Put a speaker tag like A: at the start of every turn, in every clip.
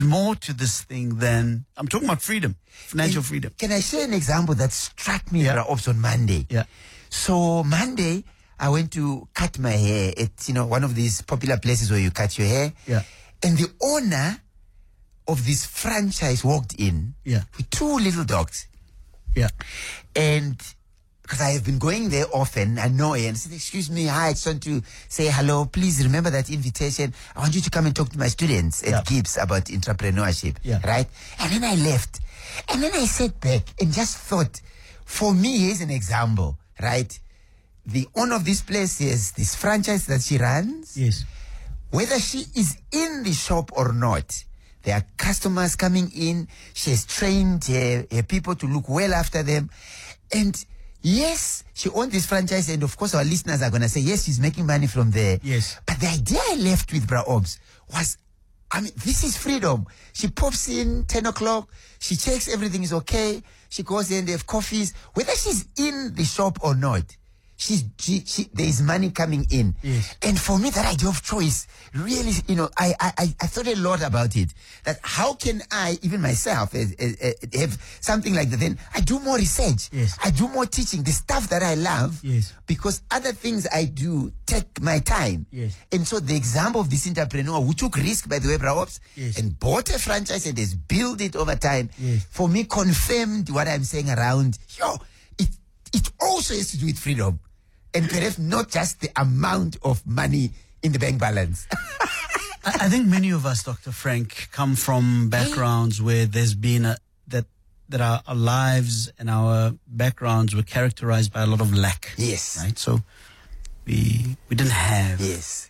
A: more to this thing than, I'm talking about freedom, financial freedom.
B: Can I share an example that struck me, Bra Ops, on Monday?
A: Yeah.
B: So Monday, I went to cut my hair at, one of these popular places where you cut your hair.
A: Yeah.
B: And the owner of this franchise walked in with 2 little dogs.
A: Yeah.
B: And because I have been going there often, I know her, and I said, excuse me, hi, I just want to say hello. Please remember that invitation. I want you to come and talk to my students at Gibbs about entrepreneurship. Right? And then I left. And then I sat back and just thought, for me, here's an example, right? The owner of this place has this franchise that she runs.
A: Yes.
B: Whether she is in the shop or not, there are customers coming in. She has trained her people to look well after them. And yes, she owns this franchise, and of course our listeners are going to say, yes, she's making money from there.
A: Yes.
B: But the idea I left with Bra Obs was, this is freedom. She pops in 10 o'clock. She checks everything is okay. She goes in, they have coffees. Whether she's in the shop or not, there is money coming in.
A: Yes.
B: And for me, that idea of choice, really, I thought a lot about it. That how can I, even myself, have something like that? Then I do more research.
A: Yes.
B: I do more teaching, the stuff that I love.
A: Yes.
B: Because other things I do take my time.
A: Yes.
B: And so the example of this entrepreneur who took risk, by the way, Bra Ops, and bought a franchise and has built it over time, for me confirmed what I'm saying around, it also has to do with freedom. And perhaps not just the amount of money in the bank balance.
A: I think many of us, Dr. Frank, come from backgrounds where there's been that our lives and our backgrounds were characterized by a lot of lack.
B: Yes.
A: Right? So we didn't have.
B: Yes.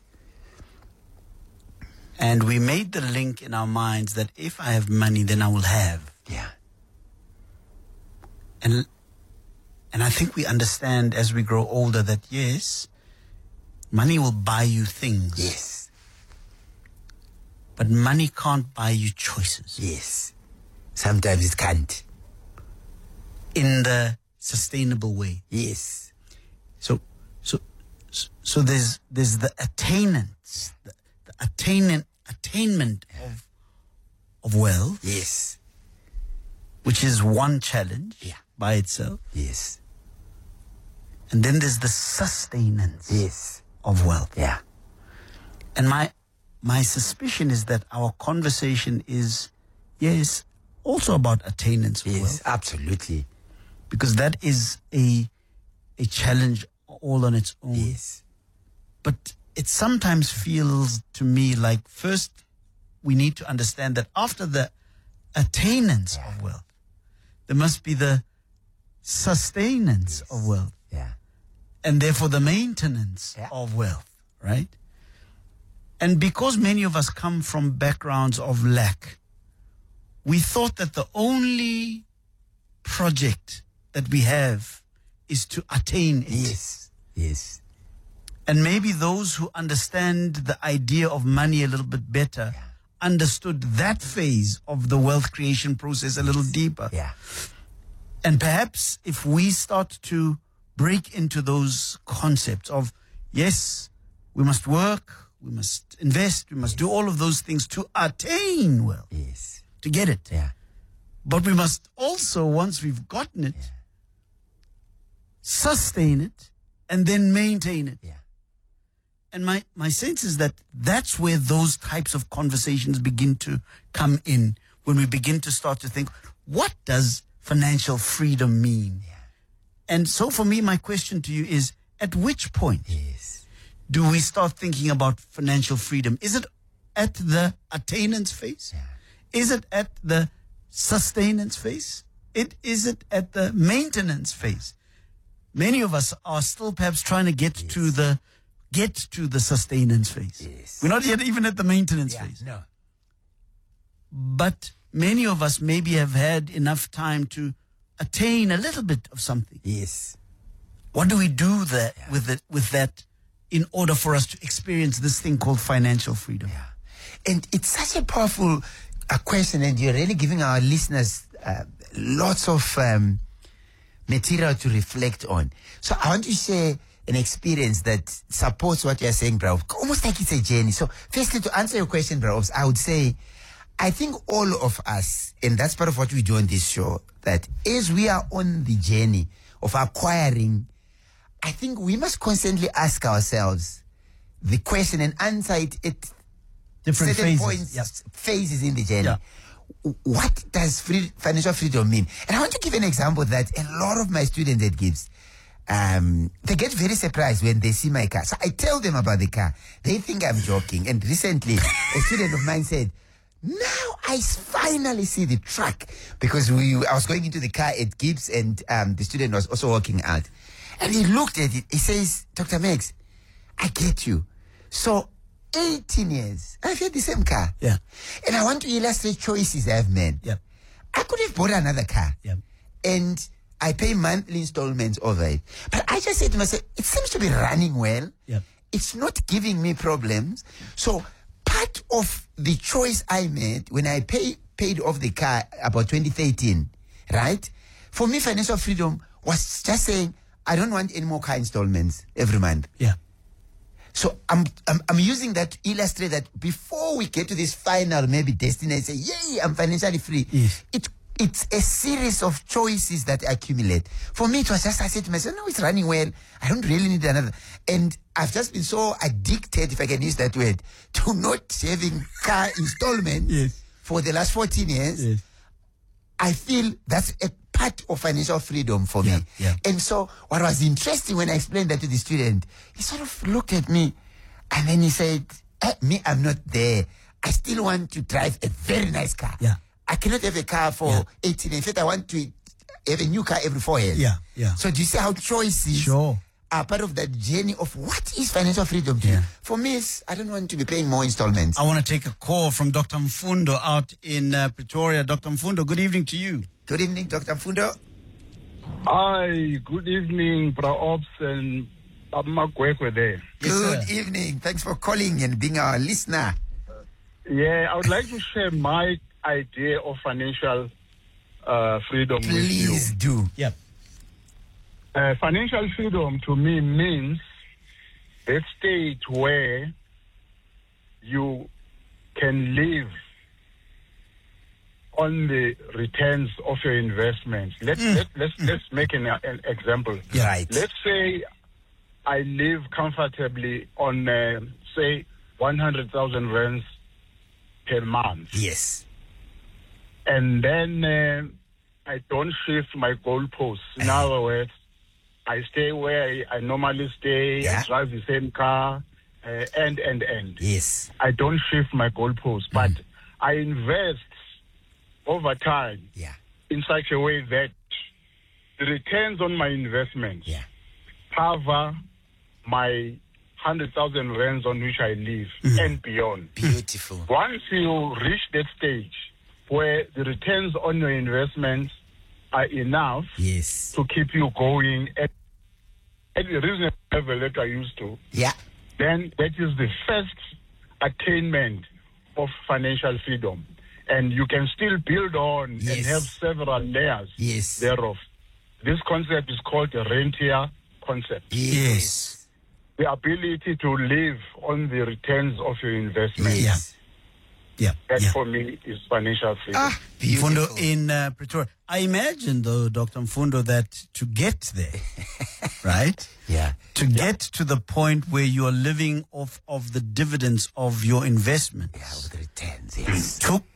A: And we made the link in our minds that if I have money, then I will have.
B: Yeah.
A: And I think we understand as we grow older that, yes, money will buy you things.
B: Yes.
A: But money can't buy you choices.
B: Yes. Sometimes it can't.
A: In the sustainable way.
B: Yes.
A: So there's the attainments, the attainment of wealth.
B: Yes.
A: Which is one challenge by itself.
B: Yes.
A: And then there's the sustenance of wealth.
B: Yeah.
A: And my suspicion is that our conversation is, also about attainance of wealth.
B: Yes, absolutely.
A: Because that is a challenge all on its own.
B: Yes.
A: But it sometimes feels to me like first we need to understand that after the attainance of wealth, there must be the sustenance of wealth.
B: Yeah.
A: And therefore the maintenance of wealth, right? And because many of us come from backgrounds of lack, we thought that the only project that we have is to attain it.
B: Yes. Yes.
A: And maybe those who understand the idea of money a little bit better understood that phase of the wealth creation process a little deeper.
B: Yeah.
A: And perhaps if we start to break into those concepts of, yes, we must work, we must invest, we must do all of those things to attain wealth.
B: Yes.
A: To get it.
B: Yeah.
A: But we must also, once we've gotten it, sustain it and then maintain it.
B: Yeah.
A: And my sense is that that's where those types of conversations begin to come in, when we begin to start to think, what does financial freedom mean?
B: Yeah.
A: And so for me, my question to you is, at which point do we start thinking about financial freedom? Is it at the attainance phase?
B: Yeah.
A: Is it at the sustenance phase? Is it at the maintenance phase? Many of us are still perhaps trying to get to the sustenance phase.
B: Yes.
A: We're not yet even at the maintenance phase.
B: No.
A: But many of us maybe have had enough time to attain a little bit of something.
B: Yes.
A: What do we do there with that in order for us to experience this thing called financial freedom?
B: Yeah. And it's such a powerful question, and you're really giving our listeners lots of material to reflect on. So I want to share an experience that supports what you're saying, Bra. Almost like it's a journey. So firstly, to answer your question, Bra, I would say I think all of us, and that's part of what we do on this show, that as we are on the journey of acquiring, I think we must constantly ask ourselves the question and answer it at
A: Different
B: certain
A: phases.
B: points, phases in the journey.
A: Yeah.
B: What does financial freedom mean? And I want to give an example that a lot of my students at Gibbs, they get very surprised when they see my car. So I tell them about the car. They think I'm joking. And recently, a student of mine said, now I finally see the truck. Because I was going into the car at Gibbs and the student was also walking out. And he looked at it. He says, Dr. Megs, I get you. So 18 years, I've had the same car.
A: Yeah.
B: And I want to illustrate choices I've made.
A: Yeah.
B: I could have bought another car.
A: Yeah.
B: And I pay monthly installments over it. But I just said to myself, it seems to be running well.
A: Yeah.
B: It's not giving me problems. So part of the choice I made when I paid off the car about 2013, right? For me, financial freedom was just saying, I don't want any more car installments every month.
A: Yeah.
B: So I'm using that to illustrate that before we get to this final maybe destination, yay, I'm financially free.
A: Yes.
B: It's a series of choices that accumulate. For me, it was just, I said to myself, no, it's running well. I don't really need another. And I've just been so addicted, if I can use that word, to not having car installments
A: Yes.
B: for the last 14 years.
A: Yes.
B: I feel that's a part of financial freedom for me.
A: Yeah.
B: And so what was interesting when I explained that to the student, he sort of looked at me and then he said, me, I'm not there. I still want to drive a very nice car.
A: Yeah.
B: I cannot have a car for 18. In fact, I want to have a new car every 4 years.
A: Yeah. Yeah.
B: So do you see how choices
A: Sure.
B: are part of that journey of what is financial freedom to you?
A: Yeah.
B: For me, I don't want to be paying more installments.
A: I want to take a call from Dr. Mfundo out in Pretoria. Dr. Mfundo, good evening to you.
B: Good evening, Dr. Mfundo.
C: Hi, good evening, Bra Ops and Magwekwe there.
A: Yes,
B: Good
A: sir.
B: evening. Thanks for calling and being our listener.
C: Yeah, I would like to share my idea of financial freedom
B: Please
C: with
B: do.
A: Yeah.
C: you. Financial freedom to me means that state where you can live on the returns of your investments. Let's make an example.
B: Yeah. Right.
C: Let's say I live comfortably on, say, 100,000 rands per month.
B: Yes.
C: And then I don't shift my goalposts. In other words, I stay where I normally stay,
B: Yeah.
C: I drive the same car, and.
B: Yes.
C: I don't shift my goalposts, but I invest over time
B: Yeah.
C: in such a way that the returns on my investments
B: Yeah.
C: cover my 100,000 rands on which I live and beyond.
B: Beautiful.
C: Once you reach that stage where the returns on your investments are enough
B: Yes.
C: to keep you going at a reasonable level that I used to,
B: Yeah.
C: then that is the first attainment of financial freedom. And you can still build on
B: Yes.
C: and have several layers
B: Yes.
C: thereof. This concept is called the rentier concept.
B: Yes.
C: The ability to live on the returns of your investment.
B: Yes.
A: Yeah.
C: That
A: Yeah.
C: for me is financial freedom.
B: Ah,
A: Mfundo
B: beautiful.
A: in Pretoria. I imagine, though, Dr. Mfundo, that to get there, right?
B: Yeah.
A: To get to the point where you are living off of the dividends of your investment
B: Yeah, with returns. Yes.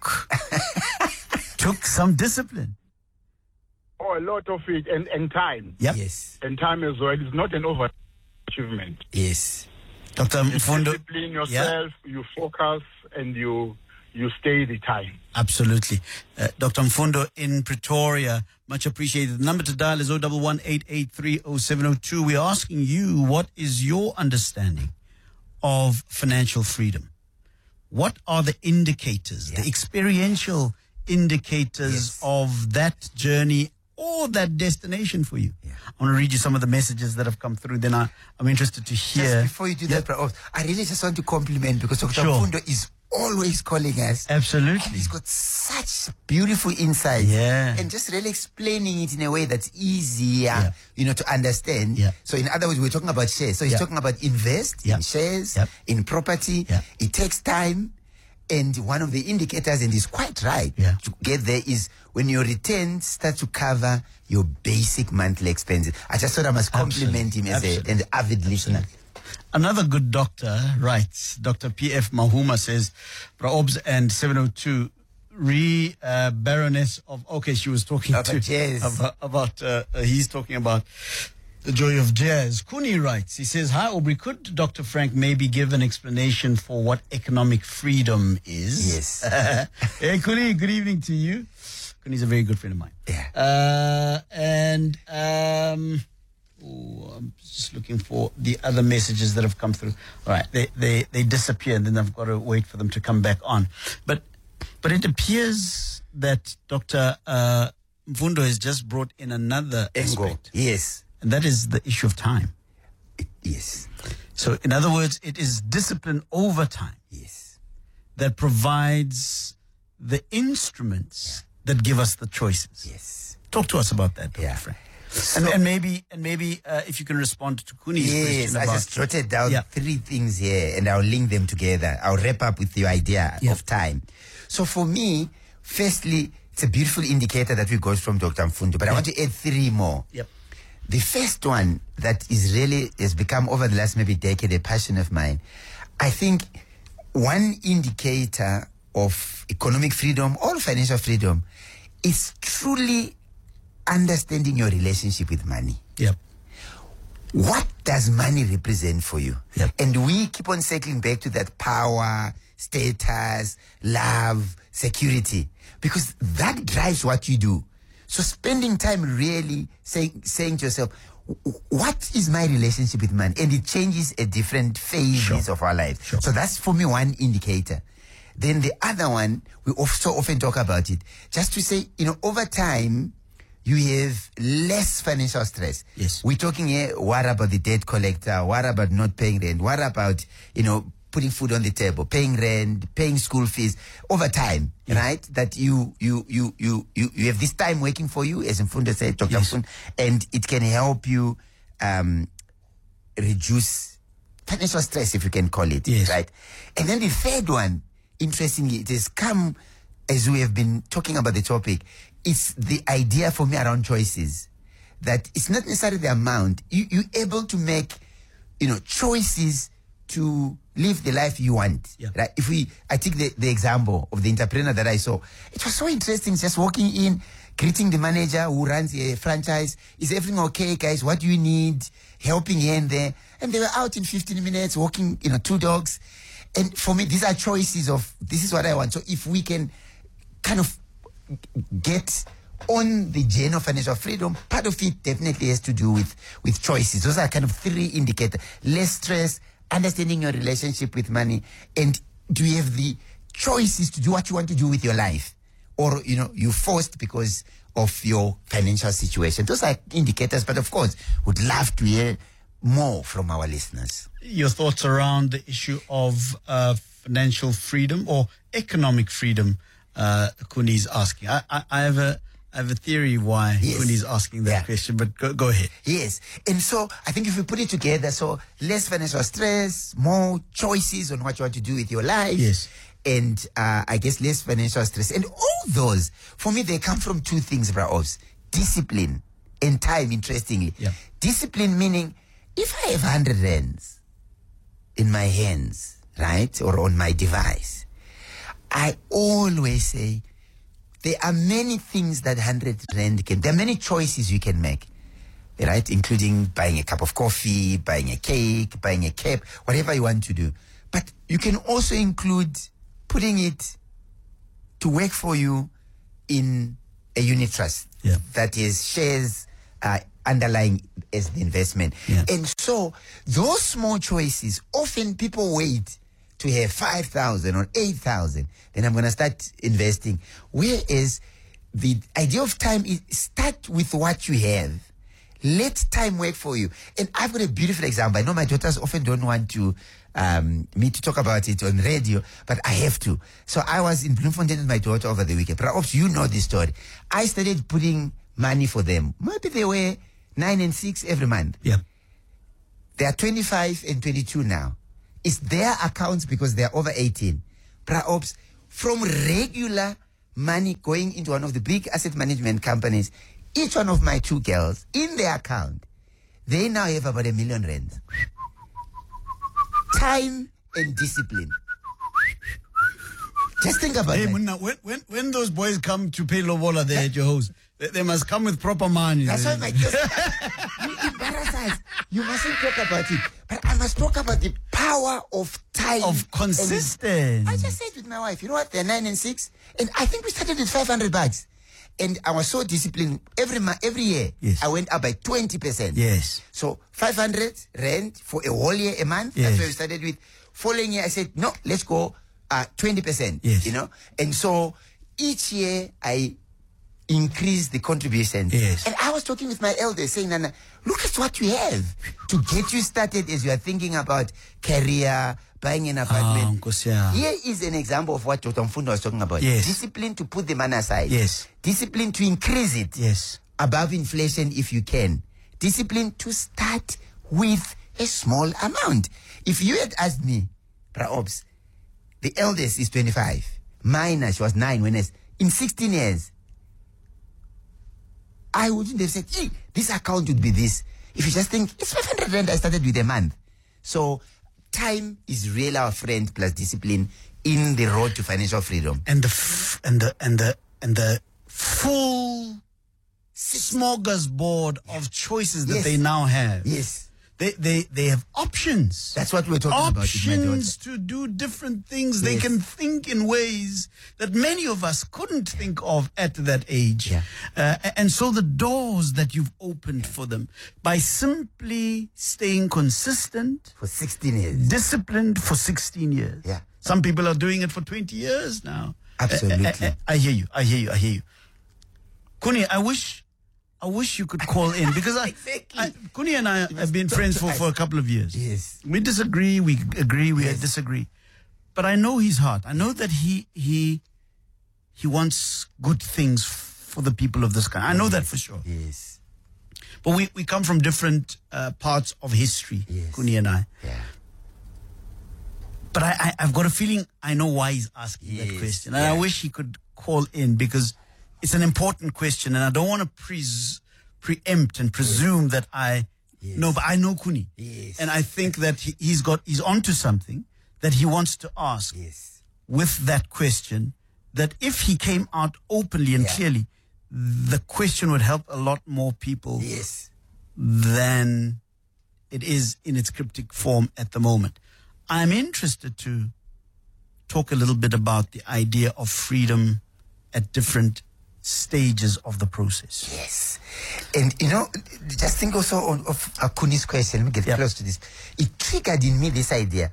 A: took some discipline.
C: Oh, a lot of it, and time.
A: Yep.
B: Yes.
C: And time as well is not an overachievement.
B: Yes.
A: Dr.
C: You
A: Mfundo.
C: discipline yourself, you focus, and you stay the time.
A: Absolutely. Dr. Mfundo in Pretoria, much appreciated. The number to dial is 011-883-0702. We're asking you, what is your understanding of financial freedom? What are the indicators, the experiential indicators of that journey or that destination for you?
B: Yeah.
A: I want to read you some of the messages that have come through. Then I'm interested to hear.
B: Just before you do that, Bra, I really just want to compliment because Dr.
A: Sure.
B: Mfundo is always calling us.
A: Absolutely.
B: He's got such beautiful insights.
A: Yeah.
B: And just really explaining it in a way that's easier, to understand.
A: Yeah.
B: So in other words, we're talking about shares. So he's talking about invest in shares,
A: Yep.
B: in property.
A: Yeah.
B: It takes time. And one of the indicators, and he's quite right, to get there is when your returns start to cover your basic monthly expenses. I just thought I must compliment him as an avid listener.
A: Another good doctor writes, Dr. P.F. Mahuma says, Praobs and 702, Baroness of, okay, she was talking he's talking about the joy of jazz. Kuni writes, he says, hi Aubrey, could Dr. Frank maybe give an explanation for what economic freedom is?
B: Yes.
A: Hey Kuni, good evening to you. Kuni's a very good friend of mine.
B: Yeah.
A: I'm just looking for the other messages that have come through. All right, they disappear, and then I've got to wait for them to come back on. But it appears that Dr. Mfundo has just brought in another aspect.
B: Yes.
A: And that is the issue of time.
B: Yes.
A: So, in other words, it is discipline over time.
B: Yes.
A: That provides the instruments that give us the choices.
B: Yes.
A: Talk to us about that, Dr. Frank. So, and maybe if you can respond to Kuni's question about...
B: I just jotted down 3 things here, and I'll link them together. I'll wrap up with your idea of time. So for me, firstly, it's a beautiful indicator that we got from Dr. Mfundo, but I want to add 3 more.
A: Yep.
B: The first one that is really has become over the last maybe decade a passion of mine. I think one indicator of economic freedom or financial freedom is truly understanding your relationship with money.
A: Yep.
B: What does money represent for you?
A: Yep.
B: And we keep on circling back to that power, status, love, security, because that drives what you do. So spending time really saying to yourself, what is my relationship with money? And it changes at different phases of our life.
A: Sure.
B: So that's for me one indicator. Then the other one, we so often talk about it, just to say, over time, you have less financial stress.
A: Yes.
B: We're talking here, what about the debt collector? What about not paying rent? What about, putting food on the table, paying rent, paying school fees over time, right? That you have this time working for you, as Mfundo said, Dr. Mfundo, and it can help you reduce financial stress, if you can call it, right? And then the third one, interestingly, it has come as we have been talking about the topic. It's the idea for me around choices, that it's not necessarily the amount. You're able to make, choices to live the life you want. Yeah. Right? I take the example of the entrepreneur that I saw. It was so interesting, just walking in, greeting the manager who runs a franchise. Is everything okay, guys? What do you need? Helping here and there. And they were out in 15 minutes, walking, 2 dogs. And for me, these are choices of, this is what I want. So if we can kind of get on the journey of financial freedom, part of it definitely has to do with choices. Those are kind of 3 indicators. Less stress, understanding your relationship with money, and do you have the choices to do what you want to do with your life? Or, you're forced because of your financial situation. Those are indicators, but of course, would love to hear more from our listeners.
A: Your thoughts around the issue of financial freedom or economic freedom, Kuni's asking. I have a theory why Kuni's asking that question, but go ahead.
B: Yes. And so I think if we put it together, so less financial stress, more choices on what you want to do with your life.
A: Yes.
B: And I guess less financial stress. And all those, for me, they come from 2 things, Braobs. Discipline and time, interestingly.
A: Yeah.
B: Discipline meaning, if I have 100 rands in my hands, right, or on my device, I always say, there are many things that 100 rand can, there are many choices you can make, right? Including buying a cup of coffee, buying a cake, buying a cap, whatever you want to do. But you can also include putting it to work for you in a unit trust that is shares underlying as the investment. Yeah. And so those small choices, often people wait to have 5,000 or 8,000, then I'm going to start investing. Whereas the idea of time is start with what you have. Let time work for you. And I've got a beautiful example. I know my daughters often don't want to me to talk about it on radio, but I have to. So I was in Bloemfontein with my daughter over the weekend. Perhaps you know this story. I started putting money for them. Maybe they were 9 and 6 every month.
A: Yeah.
B: They are 25 and 22 now. It's their accounts because they are over 18. Perhaps from regular money going into one of the big asset management companies, each one of my 2 girls, in their account, they now have about R1 million. Time and discipline. Just think about
A: Hey,
B: that.
A: Munna, when those boys come to pay lobola there at your house, they must come with proper money.
B: That's why my kids, you embarrass us. You mustn't talk about it. But I must talk about the power of time.
A: Of consistent.
B: I just said with my wife, you know what? They're 9 and 6. And I think we started with $500. And I was so disciplined. Every year,
A: yes.
B: I went up by 20%.
A: Yes.
B: So 500 rand for a whole year, a month.
A: Yes.
B: That's where we started with. Following year, I said, no, let's go 20%.
A: Yes.
B: You know? And so each year, I increased the contribution.
A: Yes.
B: And I was talking with my elders saying, Nana, look at what you have to get you started as you are thinking about career, buying an apartment. Here is an example of what Dr. Mfundo was talking about.
A: Yes.
B: Discipline to put the money aside.
A: Yes.
B: Discipline to increase it.
A: Yes.
B: Above inflation if you can. Discipline to start with a small amount. If you had asked me, perhaps, the eldest is 25. Mine, she was 9 when in 16 years. I wouldn't have said, hey, this account would be this. If you just think, it's 500 rand, I started with a month. So time is really our friend plus discipline in the road to financial freedom.
A: And the full smorgasbord of choices that
B: Yes.
A: they now have.
B: Yes.
A: They have options.
B: That's what we're talking about with my daughter.
A: Options to do different things. They
B: Yes.
A: can think in ways that many of us couldn't think of at that age.
B: Yeah.
A: And so the doors that you've opened for them by simply staying consistent,
B: For 16 years.
A: disciplined for 16 years.
B: Yeah.
A: Some people are doing it for 20 years now.
B: Absolutely.
A: I hear you. Kuni, I wish you could call in because
B: Exactly.
A: Kuni and I have been friends for a couple of years.
B: Yes.
A: We disagree, we agree, we
B: Yes.
A: disagree. But I know his heart. I know that he wants good things for the people of this country. I know that for sure.
B: Yes.
A: But we come from different parts of history,
B: Yes.
A: Kuni and I.
B: Yeah.
A: But I've got a feeling I know why he's asking that
B: Yes,
A: question. And
B: yeah.
A: I wish he could call in because it's an important question. And I don't want to preempt and presume that I know, but I know Kuni.
B: Yes.
A: And I think that he's onto something that he wants to ask
B: Yes.
A: with that question, that if he came out openly and clearly, the question would help a lot more people
B: Yes.
A: than it is in its cryptic form at the moment. I'm interested to talk a little bit about the idea of freedom at different stages of the process.
B: Yes. And, you know, just think also of Kuni's question. Let me get close to this. It triggered in me this idea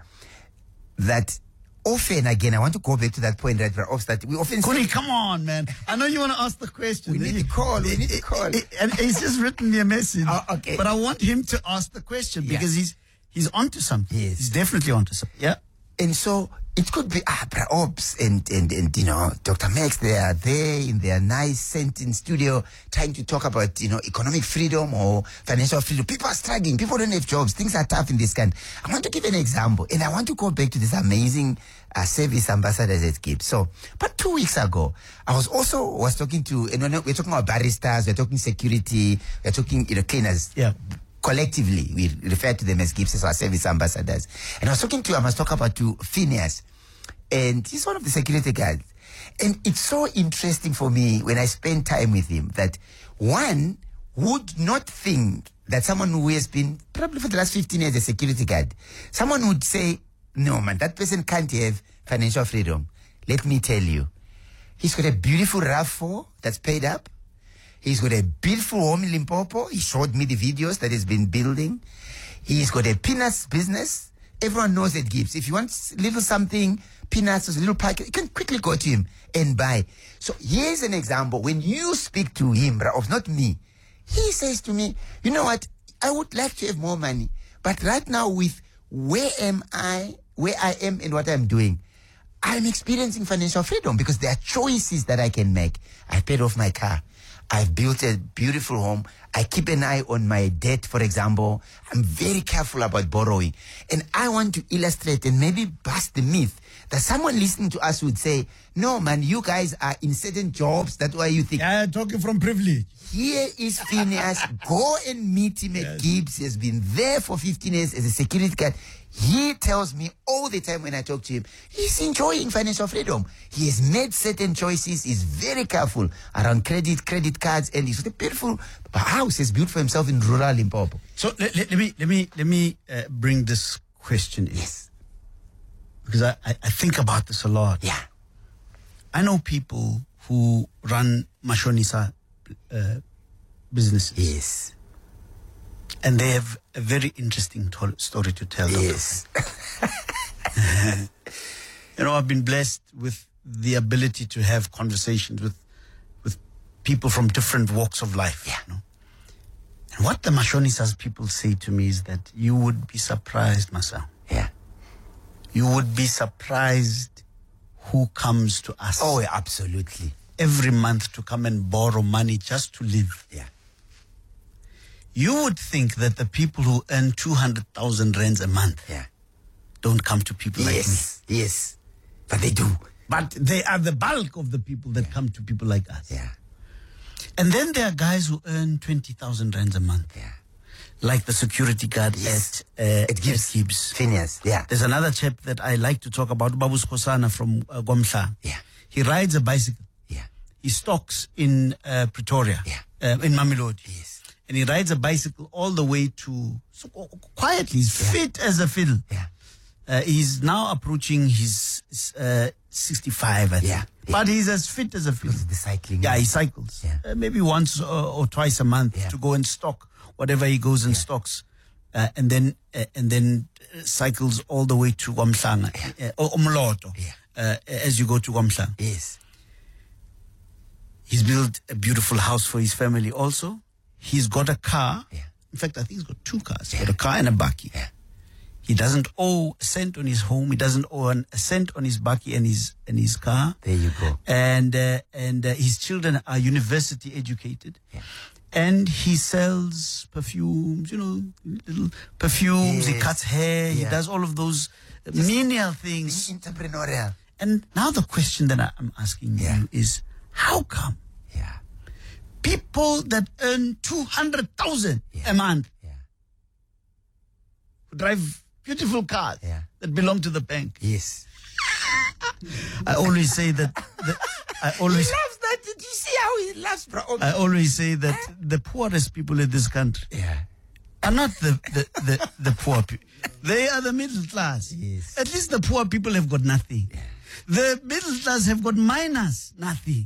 B: that often, again, I want to go back to that point, right, that we often
A: Kuni,
B: say,
A: come on, man. I know you want to ask the question.
B: We need to call.
A: And he's just written me a message.
B: Oh, okay.
A: But I want him to ask the question because he's onto something.
B: Yes.
A: He's definitely onto something. Yeah.
B: And so it could be Ops and you know, Dr. Max, they are there in their nice sentence studio trying to talk about, you know, economic freedom or financial freedom. People are struggling. People don't have jobs. Things are tough in this country. I want to give an example, and I want to go back to this amazing service ambassadors at GIBS. So, but 2 weeks ago, I was talking to, you know, we're talking about baristas, we're talking security, we're talking, you know, cleaners.
A: Yeah.
B: Collectively, we refer to them as GIBS, as our service ambassadors. And I must talk about to Phineas. And he's one of the security guards. And it's so interesting for me when I spend time with him that one would not think that someone who has been probably for the last 15 years a security guard, someone would say, no, man, that person can't have financial freedom. Let me tell you. He's got a beautiful RAV4 that's paid up. He's got a beautiful home in Limpopo. He showed me the videos that he's been building. He's got a peanuts business. Everyone knows that GIBS. If you want little something, peanuts, a little packet, you can quickly go to him and buy. So here's an example. When you speak to him, not me, he says to me, you know what? I would like to have more money. But right now with where I am and what I'm doing, I'm experiencing financial freedom because there are choices that I can make. I paid off my car. I've built a beautiful home. I keep an eye on my debt, for example. I'm very careful about borrowing. And I want to illustrate and maybe bust the myth that someone listening to us would say, no, man, you guys are in certain jobs. That's why you think.
A: Yeah, talking from privilege.
B: Here is Phineas. Go and meet him at Gibbs. He has been there for 15 years as a security guard. He tells me all the time when I talk to him, he's enjoying financial freedom. He has made certain choices. He's very careful around credit cards, and he's got a beautiful house he's built for himself in rural Limpopo.
A: So let me bring this question in.
B: Yes.
A: Because I think about this a lot.
B: Yeah.
A: I know people who run Mashonisa businesses.
B: Yes.
A: And they have a very interesting story to tell.
B: Yes.
A: You know, I've been blessed with the ability to have conversations with people from different walks of life.
B: Yeah.
A: You know? And what the Mashonisas people say to me is that you would be surprised, Masa.
B: Yeah.
A: You would be surprised who comes to us.
B: Oh, yeah, absolutely.
A: Every month to come and borrow money just to live.
B: Yeah.
A: You would think that the people who earn 200,000 rands a month don't come to people like me.
B: Yes. But they do.
A: But they are the bulk of the people that come to people like us.
B: Yeah.
A: And then there are guys who earn 20,000 rands a month.
B: Yeah.
A: Like the security guard at Gibbs.
B: Phineas. Yeah.
A: There's another chap that I like to talk about, Babus Khosana from Gomhla.
B: Yeah.
A: He rides a bicycle.
B: Yeah.
A: He stocks in Pretoria.
B: Yeah.
A: In Mamelodi.
B: Yes.
A: And he rides a bicycle all the way to, so quietly, he's fit as a fiddle.
B: Yeah.
A: He's now approaching his 65, I think.
B: Yeah.
A: But he's as fit as a fiddle.
B: The cycling.
A: Yeah, he cycles.
B: Yeah.
A: Maybe once or twice a month to go and stock whatever he goes and stocks. And then cycles all the way to Wamhlanga, or Umloto, as you go to Wamhlanga.
B: Yes.
A: He's built a beautiful house for his family also. He's got a car.
B: Yeah.
A: In fact, I think he's got two cars. He's got a car and a bakkie.
B: Yeah.
A: He doesn't owe a cent on his home. He doesn't owe a cent on his bakkie and his car.
B: There you go.
A: And his children are university educated.
B: Yeah.
A: And he sells perfumes, little perfumes. He cuts hair. He does all of those menial things.
B: Entrepreneurial.
A: And now the question that I'm asking you is, how come people that earn 200,000 a month who drive beautiful cars that belong to the bank?
B: Yes.
A: I always say that. He loves
B: that. Did you see how he loves, bro?
A: I always say that the poorest people in this country are not the poor people. They are the middle class.
B: Yes.
A: At least the poor people have got nothing. The middle class have got minus nothing.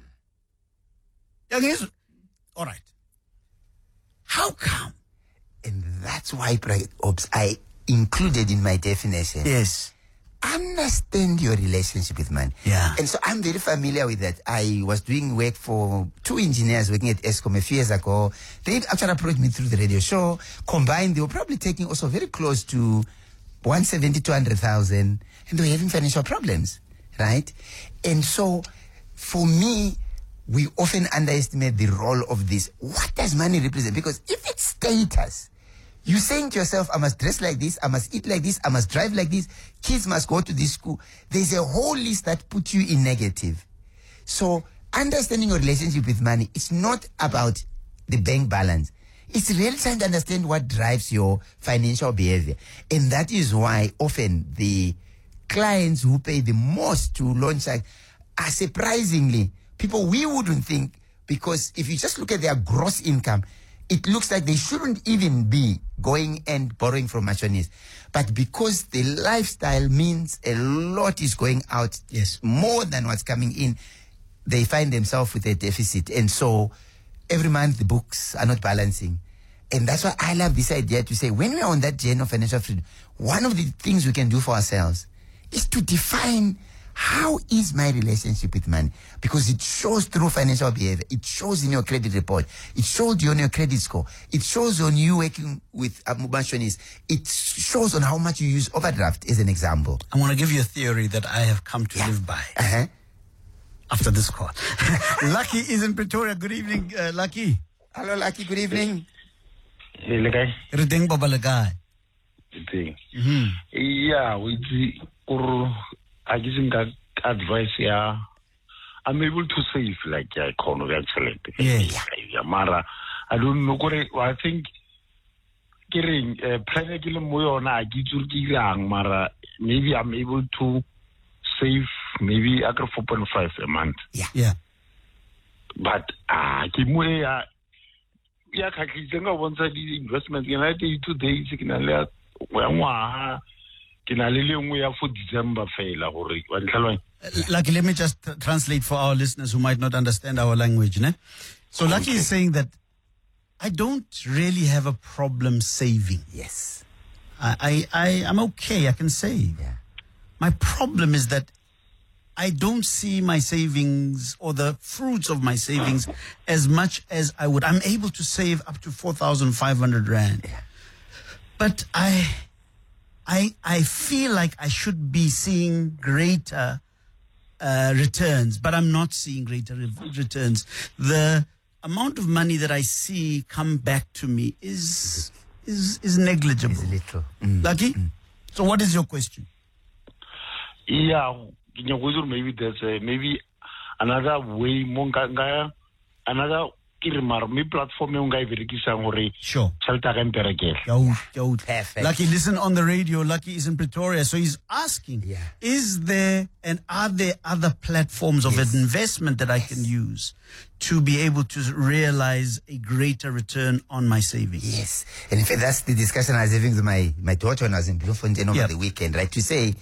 A: All right. How come?
B: And that's why I included in my definition.
A: Yes.
B: Understand your relationship with money.
A: Yeah.
B: And so I'm very familiar with that. I was doing work for two engineers working at Eskom a few years ago. They actually approached me through the radio show. Combined, they were probably taking also very close to 170, 200,000. And they were having financial problems. Right? And so for me, we often underestimate the role of this. What does money represent? Because if it's status, you're saying to yourself, I must dress like this, I must eat like this, I must drive like this, kids must go to this school. There's a whole list that puts you in negative. So understanding your relationship with money, it's not about the bank balance. It's really trying to understand what drives your financial behavior. And that is why often the clients who pay the most to loan sharks are surprisingly people we wouldn't think, because if you just look at their gross income, it looks like they shouldn't even be going and borrowing from Mashonis. But because the lifestyle means a lot is going out, more than what's coming in, they find themselves with a deficit. And so every month the books are not balancing. And that's why I love this idea to say, when we're on that journey of financial freedom, one of the things we can do for ourselves is to define, how is my relationship with money? Because it shows through financial behavior. It shows in your credit report. It shows you on your credit score. It shows on you working with Mashonis. It shows on how much you use overdraft, as an example.
A: I want to give you a theory that I have come to live by after this call. Lucky is in Pretoria. Good evening, Lucky.
B: Hello, Lucky. Good evening.
C: Hey, Legai.
A: Baba Legai.
C: Yeah, we I think advice, yeah. I'm able to save like economy excellent.
A: Yes.
C: Mara, I don't know. I think getting Mara, maybe I'm able to save maybe 4.5 a month.
A: Yeah.
C: But yeah, Kakitenga once I did investment, and I did 2 days, for December fail.
A: Lucky, let me just translate for our listeners who might not understand our language. Ne? So Lucky is saying that I don't really have a problem saving.
B: Yes.
A: I'm okay. I can save.
B: Yeah.
A: My problem is that I don't see my savings or the fruits of my savings as much as I would. I'm able to save up to 4,500 Rand.
B: Yeah.
A: But I feel like I should be seeing greater returns, but I'm not seeing greater returns. The amount of money that I see come back to me is negligible.
B: It's little.
A: Lucky? So what is your question?
C: Yeah, maybe there's maybe another way, another platform
A: Sure.
B: Perfect.
A: Lucky, listen on the radio. Lucky is in Pretoria, so he's asking: is there and are there other platforms of investment that I can use to be able to realize a greater return on my savings?
B: Yes, and in fact, that's the discussion I was having with my daughter when I was in Bloemfontein over the weekend. Right, to say.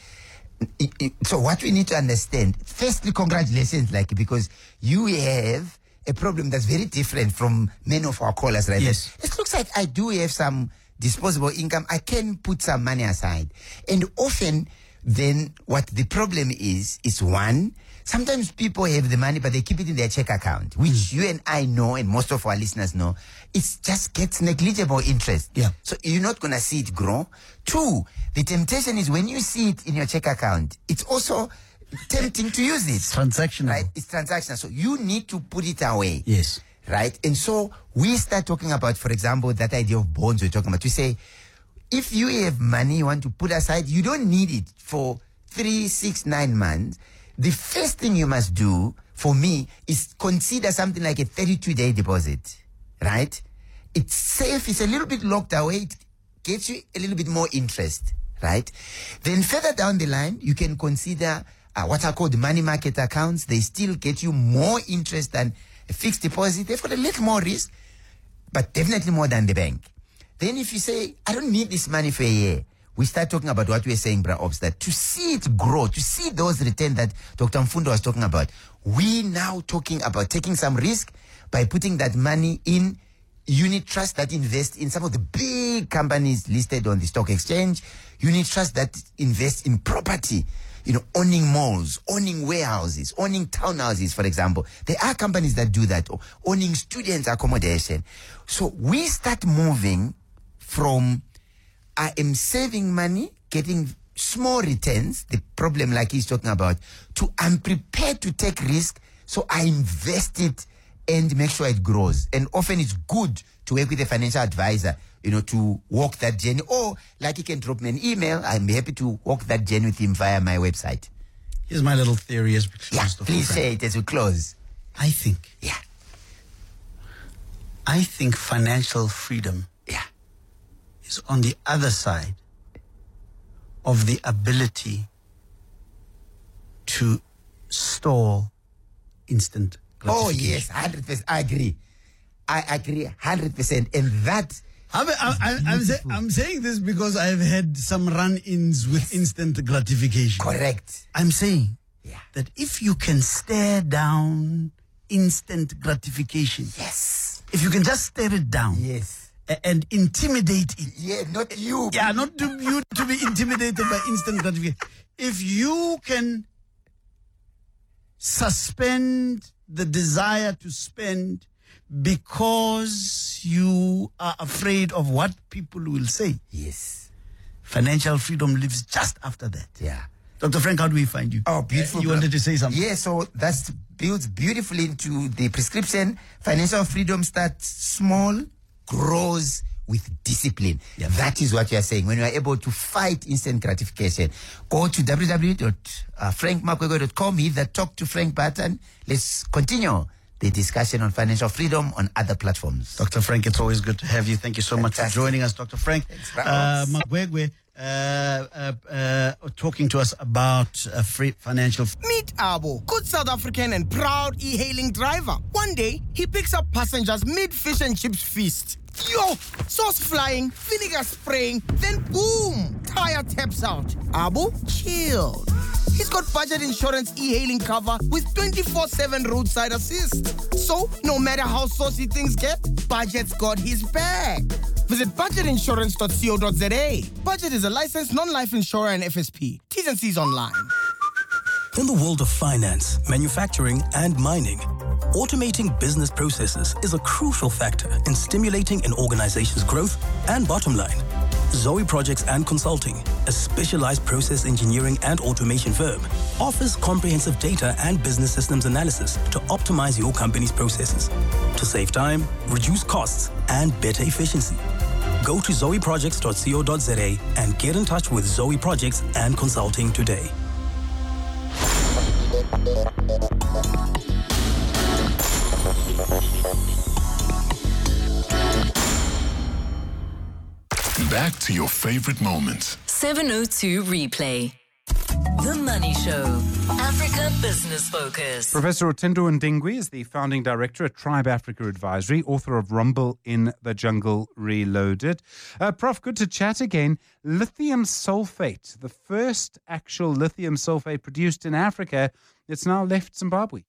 B: So what we need to understand, firstly, congratulations, Lucky, because you have a problem that's very different from many of our callers, right?
A: Yes.
B: It looks like I do have some disposable income. I can put some money aside. And often, then, what the problem is one, sometimes people have the money, but they keep it in their check account, which you and I know, and most of our listeners know, it just gets negligible interest.
A: Yeah.
B: So you're not going to see it grow. 2, the temptation is when you see it in your check account, it's also tempting to use it.
A: It's transactional.
B: Right? It's transactional. So you need to put it away.
A: Yes.
B: Right? And so we start talking about, for example, that idea of bonds we're talking about. We say, if you have money you want to put aside, you don't need it for 3, 6, 9 months. The first thing you must do, for me, is consider something like a 32-day deposit. Right? It's safe. It's a little bit locked away. It gets you a little bit more interest. Right? Then further down the line, you can consider what are called money market accounts. They still get you more interest than a fixed deposit. They've got a little more risk, but definitely more than the bank. Then if you say, I don't need this money for a year, we start talking about what we were saying, Bra Ops, that to see it grow, to see those returns that Dr. Mfundo was talking about, we now talking about taking some risk by putting that money in unit trust that invest in some of the big companies listed on the stock exchange, unit trust that invest in property, owning malls, owning warehouses, owning townhouses, for example. There are companies that do that, or owning students' accommodation. So we start moving from I am saving money, getting small returns, the problem like he's talking about, to I'm prepared to take risk, so I invest it and make sure it grows. And often it's good to work with a financial advisor, to walk that journey. Or, like, he can drop me an email. I'm happy to walk that journey with him via my website.
A: Here's my little theory as we close.
B: Yeah, please say it as we close.
A: I think financial freedom is on the other side of the ability to store instant gratification.
B: Oh, yes, 100%. I agree 100%. And that...
A: I'm saying this because I've had some run-ins with instant gratification.
B: Correct.
A: I'm saying that if you can stare down instant gratification, if you can just stare it down, and intimidate it.
B: Yeah, not you.
A: Yeah, not you to be intimidated by instant gratification. If you can suspend the desire to spend because you are afraid of what people will say.
B: Yes.
A: Financial freedom lives just after that.
B: Yeah.
A: Dr. Frank, how do we find you?
B: Oh, beautiful.
A: You wanted to say something?
B: Yeah, so that's built beautifully into the prescription. Financial freedom starts small, grows with discipline. That is what you are saying. When you are able to fight instant gratification, go to www.frankmakwego.com, hit the Talk to Frank button. Let's continue the discussion on financial freedom on other platforms.
A: Dr. Frank, it's always good to have you. Thank you so much for joining us, Dr. Frank. Makwegwe, talking to us about free financial.
D: Meet Abo, good South African and proud e-hailing driver. One day, he picks up passengers mid-fish and chips feast. Yo, sauce flying, vinegar spraying, then boom, tire taps out. Abo, chill. He's got budget insurance e-hailing cover with 24/7 roadside assist. So, no matter how saucy things get, Budget's got his back. Visit budgetinsurance.co.za. Budget is a licensed non-life insurer and FSP. T's and C's online.
E: In the world of finance, manufacturing, and mining, automating business processes is a crucial factor in stimulating an organization's growth and bottom line. Zoe Projects and Consulting, a specialized process engineering and automation firm, offers comprehensive data and business systems analysis to optimize your company's processes, to save time, reduce costs, and better efficiency. Go to zoeprojects.co.za and get in touch with Zoe Projects and Consulting today.
F: Back to your favorite moments.
G: 702 Replay. The Money Show. Africa Business Focus.
H: Professor Otendo Ndingwi is the founding director at Tribe Africa Advisory, author of Rumble in the Jungle Reloaded. Prof, good to chat again. Lithium sulfate, the first actual lithium sulfate produced in Africa, it's now left Zimbabwe.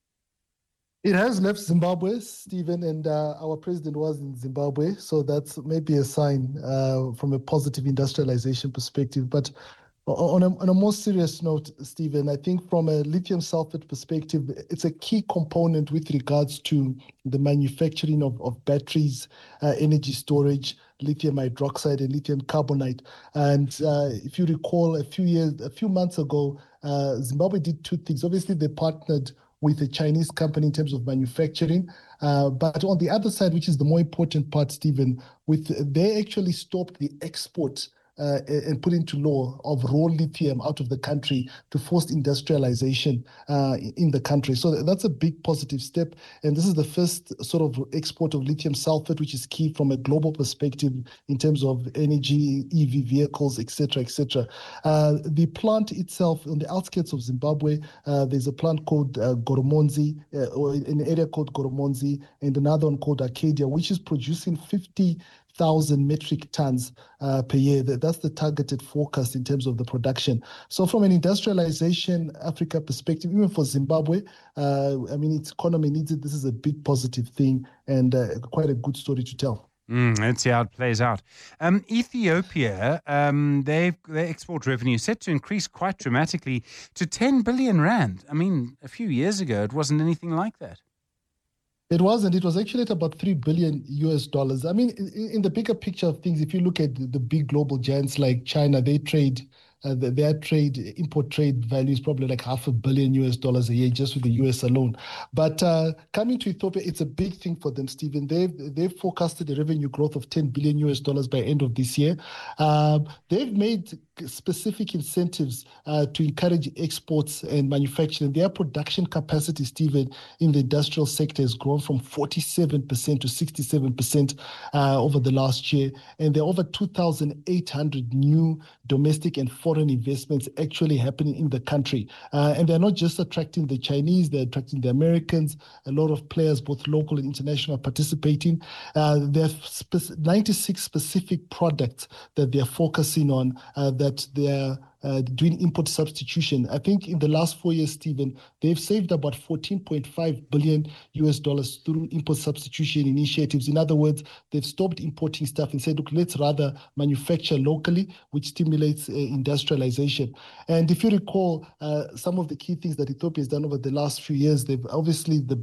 I: It has left Zimbabwe, Stephen, and our president was in Zimbabwe, so that's maybe a sign from a positive industrialization perspective. But on a more serious note, Stephen, I think from a lithium sulfate perspective, it's a key component with regards to the manufacturing of batteries, energy storage, lithium hydroxide and lithium carbonate. And if you recall, a few months ago, Zimbabwe did two things. Obviously, they partnered with a Chinese company in terms of manufacturing. But on the other side, which is the more important part, Stephen, they actually stopped the export and put into law of raw lithium out of the country to force industrialization in the country. So that's a big positive step. And this is the first sort of export of lithium sulfate, which is key from a global perspective in terms of energy, EV vehicles, etc., etc. The plant itself, on the outskirts of Zimbabwe, there's a plant called Goromonzi, or an area called Goromonzi, and another one called Arcadia, which is producing 50,000 metric tons per year. That's the targeted forecast in terms of the production. So from an industrialization Africa perspective, even for Zimbabwe, its economy needs it. This is a big positive thing and quite a good story to tell.
H: Let's see how it plays out. Ethiopia, their export revenue set to increase quite dramatically to 10 billion rand. I mean, a few years ago, it wasn't anything like that.
I: It wasn't. It was actually at about $3 billion. I mean, in the bigger picture of things, if you look at the big global giants like China, they trade, their import trade value is probably like $500 million a year just with the US alone. But coming to Ethiopia, it's a big thing for them, Stephen. They've forecasted a revenue growth of $10 billion by end of this year. They've made specific incentives to encourage exports and manufacturing. Their production capacity, Stephen, in the industrial sector has grown from 47% to 67% over the last year. And there are over 2,800 new domestic and foreign investments actually happening in the country. And they're not just attracting the Chinese, they're attracting the Americans. A lot of players, both local and international, are participating. There are 96 specific products that they're focusing on that they're doing import substitution. I think in the last 4 years, Stephen, they've saved about $14.5 billion through import substitution initiatives. In other words, they've stopped importing stuff and said, look, let's rather manufacture locally, which stimulates industrialization. And if you recall, some of the key things that Ethiopia has done over the last few years, they've obviously the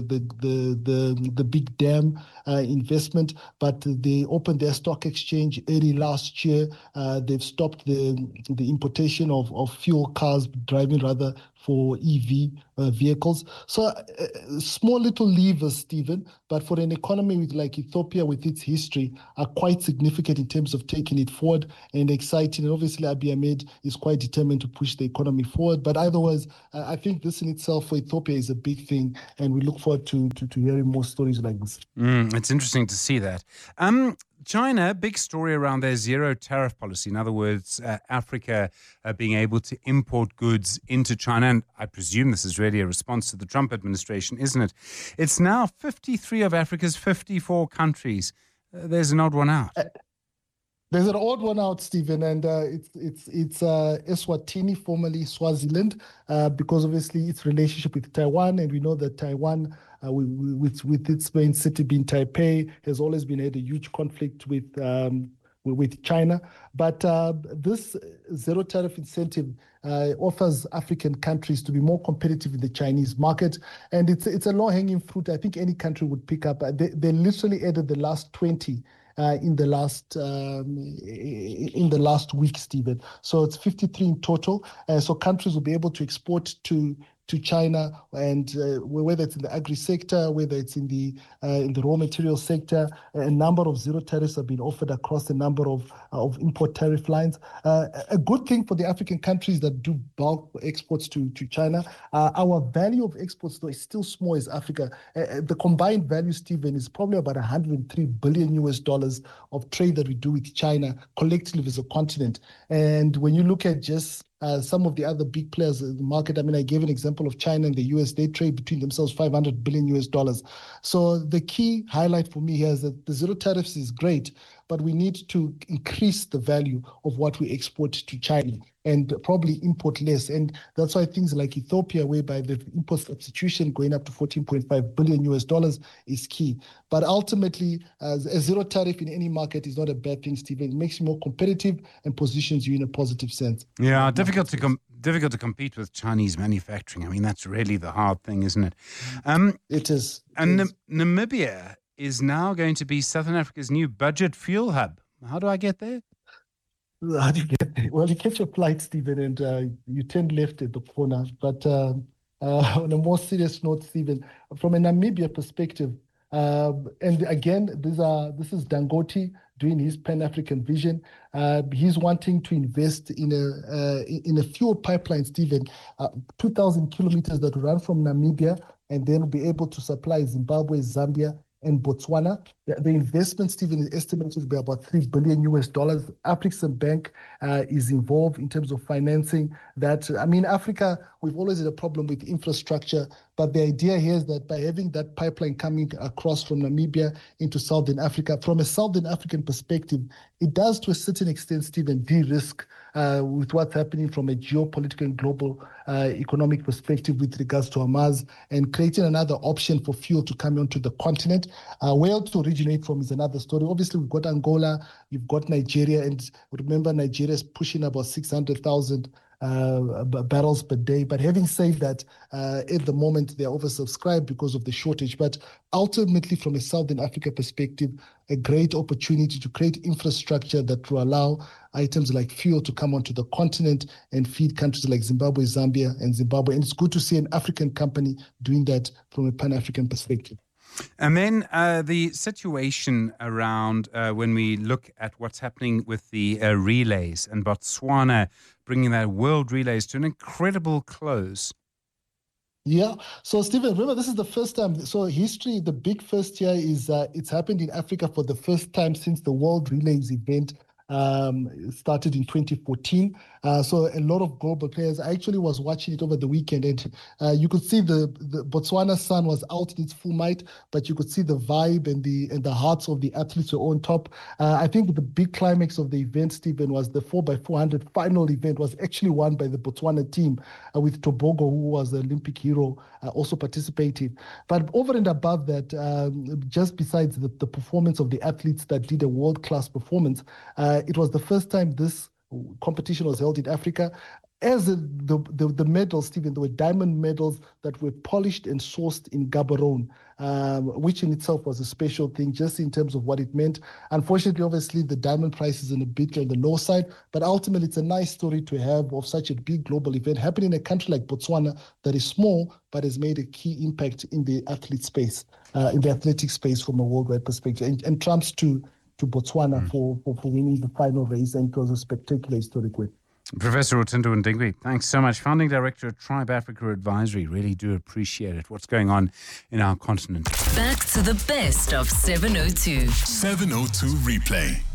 I: big dam investment, but they opened their stock exchange early last year. They've stopped the importation of fuel cars, driving rather for EV vehicles. So small little levers, Stephen, but for an economy like Ethiopia with its history are quite significant in terms of taking it forward and exciting. And obviously Abiy Ahmed is quite determined to push the economy forward. But otherwise, I think this in itself for Ethiopia is a big thing. And we look forward to hearing more stories like this.
H: It's interesting to see that. China, big story around their zero tariff policy. In other words, Africa being able to import goods into China. And I presume this is really a response to the Trump administration, isn't it? It's now 53 of Africa's 54 countries. There's an odd one out.
I: There's an odd one out, Stephen, and it's Eswatini, formerly Swaziland, because obviously its relationship with Taiwan, and we know that Taiwan, with its main city being Taipei, has always been had a huge conflict with China. But this zero tariff incentive offers African countries to be more competitive in the Chinese market, and it's a low-hanging fruit. I think any country would pick up. They literally added the last 20. In the last week, Stephen. So it's 53 in total. So countries will be able to export to China, and whether it's in the agri sector, whether it's in the raw material sector, a number of zero tariffs have been offered across a number of import tariff lines. A good thing for the African countries that do bulk exports to China. Our value of exports, though, is still small as Africa. The combined value, Stephen, is probably about $103 billion of trade that we do with China collectively as a continent. And when you look at just some of the other big players in the market, I mean, I gave an example of China and the US. They trade between themselves $500 billion. So the key highlight for me here is that the zero tariffs is great, but we need to increase the value of what we export to China and probably import less. And that's why things like Ethiopia, whereby the import substitution going up to $14.5 billion is key. But ultimately, a zero tariff in any market is not a bad thing, Stephen. It makes you more competitive and positions you in a positive sense.
H: Yeah, difficult to compete with Chinese manufacturing. I mean, that's really the hard thing, isn't it?
I: It is.
H: And Namibia is now going to be Southern Africa's new budget fuel hub. How do I get there?
I: How do you get there? Well, you catch your flight, Stephen, and you turn left at the corner. But on a more serious note, Stephen, from a Namibia perspective, and again, this is Dangote doing his Pan-African vision. He's wanting to invest in a fuel pipeline, Stephen, 2,000 kilometers that run from Namibia and then be able to supply Zimbabwe, Zambia, and Botswana. The investment, Stephen, is estimated to be about $3 billion. Afrexim Bank is involved in terms of financing that. I mean, Africa, we've always had a problem with infrastructure, but the idea here is that by having that pipeline coming across from Namibia into Southern Africa, from a Southern African perspective, it does to a certain extent, Stephen, de-risk with what's happening from a geopolitical and global economic perspective with regards to Hamas, and creating another option for fuel to come onto the continent. Where to originate from is another story. Obviously, we've got Angola, you've got Nigeria, and remember, Nigeria is pushing about 600,000 barrels per day. But having said that, at the moment, they're oversubscribed because of the shortage. But ultimately, from a Southern Africa perspective, a great opportunity to create infrastructure that will allow items like fuel to come onto the continent and feed countries like Zimbabwe, Zambia, and Zimbabwe. And it's good to see an African company doing that from a Pan-African perspective.
H: And then the situation around when we look at what's happening with the relays and Botswana bringing that World Relays to an incredible close.
I: Yeah. So, Stephen, remember, this is the first time. So, history, the big first here is it's happened in Africa for the first time since the World Relays event started in 2014. So a lot of global players. I actually was watching it over the weekend, and you could see the Botswana sun was out in its full might, but you could see the vibe and the hearts of the athletes were on top. I think the big climax of the event, Stephen, was the 4x400 final event was actually won by the Botswana team with Tobogo, who was the Olympic hero, also participating. But over and above that, just besides the performance of the athletes that did a world-class performance, it was the first time this competition was held in Africa. as the medals, Stephen, there were diamond medals that were polished and sourced in Gaborone, which in itself was a special thing just in terms of what it meant. Unfortunately, obviously, the diamond price is a bit on the low side, but ultimately it's a nice story to have of such a big global event happening in a country like Botswana that is small but has made a key impact in the athlete space, in the athletic space from a worldwide perspective. And trumps to Botswana for winning the final race, and it was a spectacular historic win.
H: Professor Rotendo Ndingwi, thanks so much. Founding Director at Tribe Africa Advisory. Really do appreciate it. What's going on in our continent?
G: Back to the best of 702.
F: 702 Replay.